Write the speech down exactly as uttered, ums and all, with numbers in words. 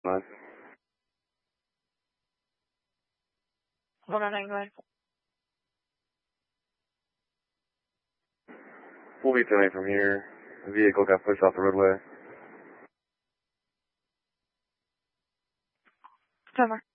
Nice. Hold on, go ahead. We'll be ten eight from here. The vehicle got pushed off the roadway. Cover.